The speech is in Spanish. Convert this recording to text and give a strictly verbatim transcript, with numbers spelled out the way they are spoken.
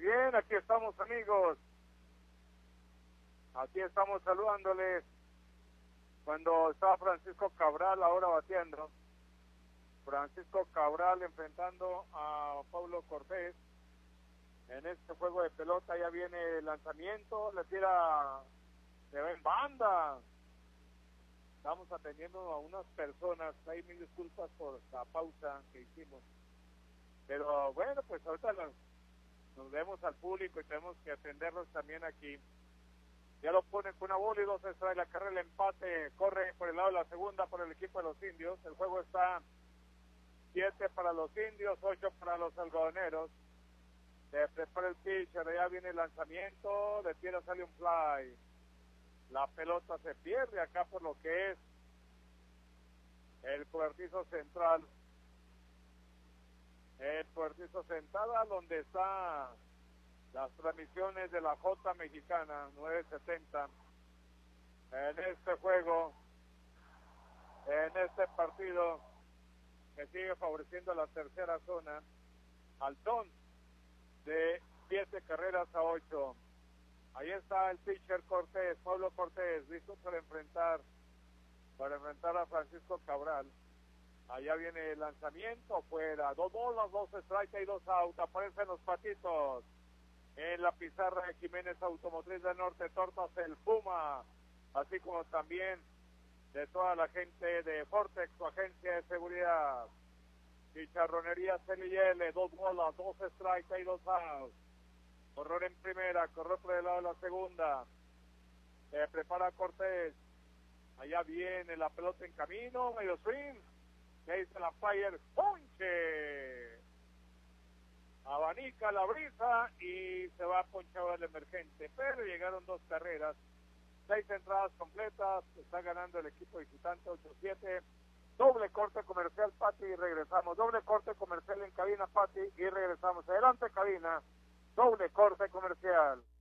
bien, aquí estamos, amigos. Aquí estamos saludándoles. Cuando estaba Francisco Cabral ahora bateando. Francisco Cabral enfrentando a Paulo Cortés. En este juego de pelota ya viene el lanzamiento, le tira, se va en banda. Estamos atendiendo a unas personas, hay mil disculpas por la pausa que hicimos. Pero bueno, pues ahorita nos, nos vemos al público y tenemos que atenderlos también aquí. Ya lo ponen con una bola y dos extra, la carrera, el empate, corre por el lado de la segunda por el equipo de los indios. El juego está siete para los indios, ocho para los algodoneros. Se prepara el pitcher, ya viene el lanzamiento, de tierra sale un fly. La pelota se pierde acá por lo que es el cobertizo central. El cobertizo central donde está las transmisiones de la J Mexicana nueve setenta. En este juego, en este partido que sigue favoreciendo la tercera zona, Altón de siete carreras a ocho. Ahí está el pitcher Cortés, Pablo Cortés, listo para enfrentar, para enfrentar a Francisco Cabral. Allá viene el lanzamiento, fuera, dos bolas, dos strikes y dos out. Aparecen los patitos en la pizarra de Jiménez Automotriz del Norte, Tortas el Puma, así como también de toda la gente de Fortex, su agencia de seguridad. Chicharronería C L L, dos bolas, dos strikes y dos outs. Corredor en primera, corredor por el lado de la segunda. Se prepara Cortés. Allá viene la pelota en camino, medio swing. Que dice la Fire, ponche. Abanica la brisa y se va ponchado el emergente. Pero llegaron dos carreras. Seis entradas completas. Está ganando el equipo visitante ocho siete. Doble corte comercial, Pati, y regresamos. Doble corte comercial en cabina, Pati, y regresamos. Adelante, cabina. Doble corte comercial.